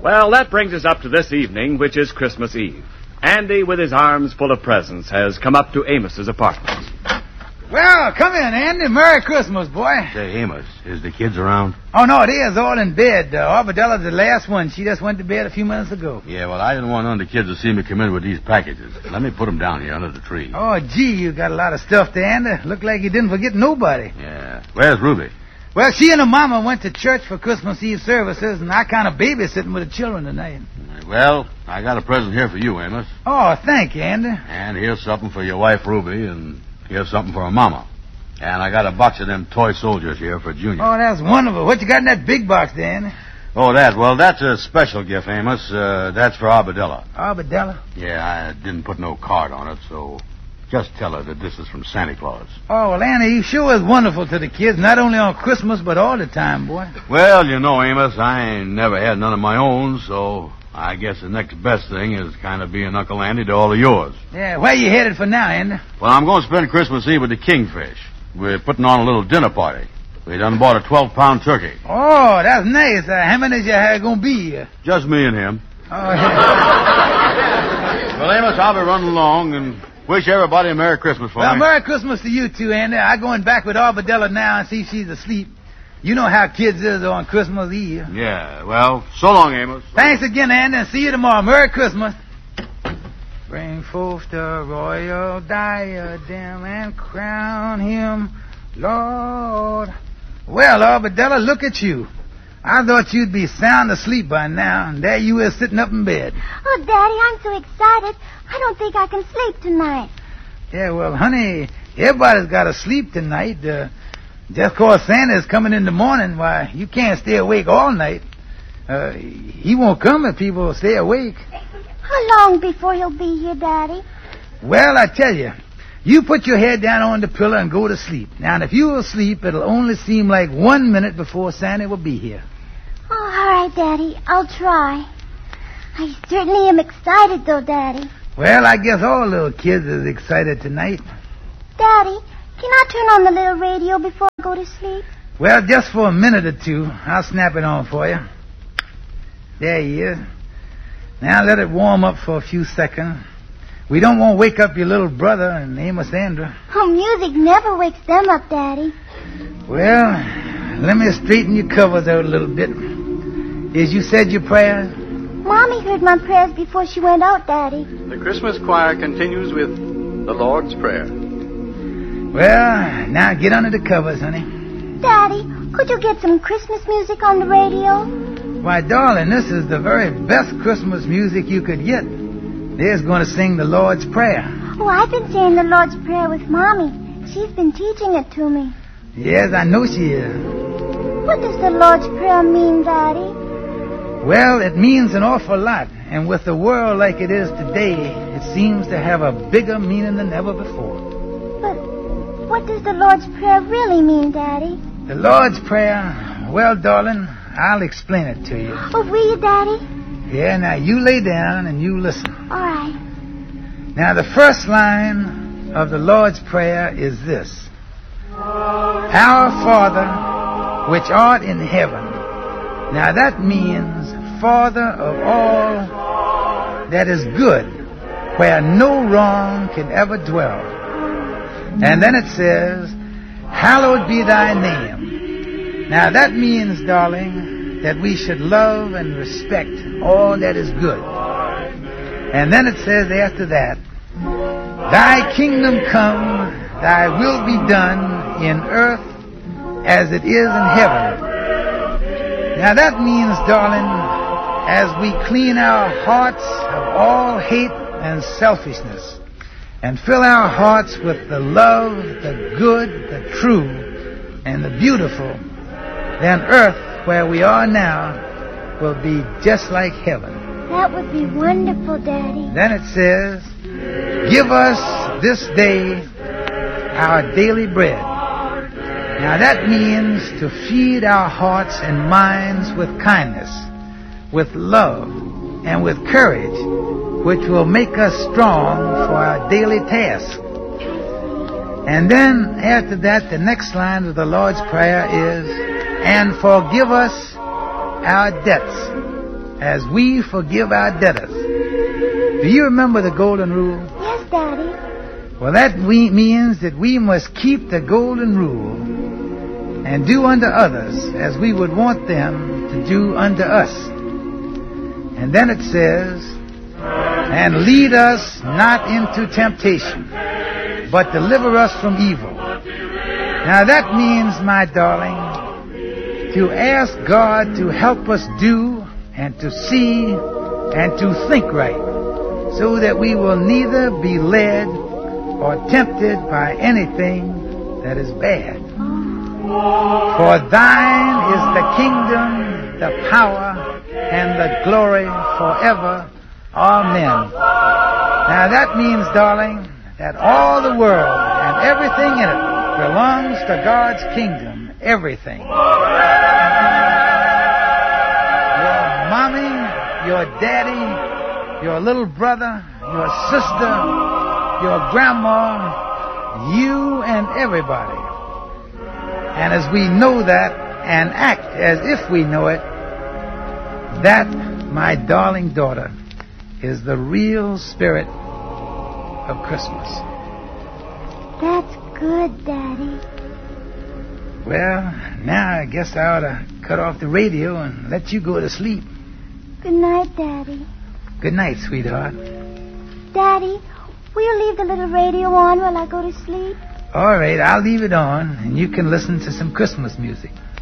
Well, that brings us up to this evening, which is Christmas Eve. Andy, with his arms full of presents, has come up to Amos's apartment. Well, come in, Andy. Merry Christmas, boy. Say, Amos, is the kids around? Oh, no, it is all in bed. Arbadella's the last one. She just went to bed a few minutes ago. Yeah, well, I didn't want none of the kids to see me come in with these packages. Let me put them down here under the tree. Oh, gee, you got a lot of stuff there, Andy. Look like you didn't forget nobody. Yeah. Where's Ruby? Well, she and her mama went to church for Christmas Eve services, and I kind of babysitting with the children tonight. Well, I got a present here for you, Amos. Oh, thank you, Andy. And here's something for your wife, Ruby, and here's something for her mama. And I got a box of them toy soldiers here for Junior. Oh, that's wonderful. What you got in that big box there, Andy? Oh, that? Well, that's a special gift, Amos. That's for Arbadella. Arbadella? Yeah, I didn't put no card on it, so just tell her that this is from Santa Claus. Oh, well, Andy, you sure is wonderful to the kids, not only on Christmas, but all the time, boy. Well, you know, Amos, I ain't never had none of my own, so I guess the next best thing is kind of being Uncle Andy to all of yours. Yeah, where you headed for now, Andy? Well, I'm going to spend Christmas Eve with the Kingfish. We're putting on a little dinner party. We done bought a 12-pound turkey. Oh, that's nice. How many is you going to be? Just me and him. Oh, yeah. Well, Amos, I'll be running along and wish everybody a Merry Christmas for me. Well, Merry Christmas to you, too, Andy. I'm going back with Arbadella now and see if she's asleep. You know how kids is on Christmas Eve. Yeah, well, so long, Amos. Thanks again, Andy, and see you tomorrow. Merry Christmas. Bring forth the royal diadem and crown him, Lord. Well, Arbadella, look at you. I thought you'd be sound asleep by now, and there you is sitting up in bed. Oh, Daddy, I'm so excited. I don't think I can sleep tonight. Yeah, well, honey, everybody's got to sleep tonight. Just 'cause Santa's coming in the morning, why, you can't stay awake all night. He won't come if people stay awake. How long before he'll be here, Daddy? Well, I tell you, you put your head down on the pillow and go to sleep. Now, and if you're asleep, it'll only seem like 1 minute before Santa will be here. Oh, all right, Daddy. I'll try. I certainly am excited, though, Daddy. Well, I guess all little kids is excited tonight. Daddy, can I turn on the little radio before I go to sleep? Well, just for a minute or two. I'll snap it on for you. There he is. Now let it warm up for a few seconds. We don't want to wake up your little brother and Amos Andrew. Oh, music never wakes them up, Daddy. Well, let me straighten your covers out a little bit. As you said your prayers? Mommy heard my prayers before she went out, Daddy. The Christmas choir continues with the Lord's Prayer. Well, now get under the covers, honey. Daddy, could you get some Christmas music on the radio? Why, darling, this is the very best Christmas music you could get. There's going to sing the Lord's Prayer. Oh, I've been saying the Lord's Prayer with Mommy. She's been teaching it to me. Yes, I know she is. What does the Lord's Prayer mean, Daddy? Well, it means an awful lot. And with the world like it is today, it seems to have a bigger meaning than ever before. But what does the Lord's Prayer really mean, Daddy? The Lord's Prayer, well, darling, I'll explain it to you. Oh, will you, Daddy? Yeah, now you lay down and you listen. All right. Now, the first line of the Lord's Prayer is this. Our Father, which art in heaven. Now, that means Father of all that is good, where no wrong can ever dwell. And then it says, hallowed be thy name. Now, that means, darling, that we should love and respect all that is good. And then it says after that, thy kingdom come, thy will be done in earth as it is in heaven. Now that means, darling, as we clean our hearts of all hate and selfishness and fill our hearts with the love, the good, the true, and the beautiful, then earth, where we are now, will be just like heaven. That would be wonderful, Daddy. Then it says, give us this day our daily bread. Now that means to feed our hearts and minds with kindness, with love, and with courage, which will make us strong for our daily task. And then after that, the next line of the Lord's Prayer is, and forgive us our debts. as we forgive our debtors. Do you remember the golden rule? Yes, Daddy. Well, that means that we must keep the golden rule and do unto others as we would want them to do unto us. And then it says, and lead us not into temptation, but deliver us from evil. Now that means, my darling, to ask God to help us do and to see and to think right, so that we will neither be led or tempted by anything that is bad. For thine is the kingdom, the power, and the glory forever. Amen. Now that means, darling, that all the world and everything in it belongs to God's kingdom. Everything. Your mommy, your daddy, your little brother, your sister, your grandma, you and everybody. And as we know that and act as if we know it, that, my darling daughter, is the real spirit of Christmas. That's good, Daddy. Well, now I guess I ought to cut off the radio and let you go to sleep. Good night, Daddy. Good night, sweetheart. Daddy, will you leave the little radio on while I go to sleep? All right, I'll leave it on, and you can listen to some Christmas music.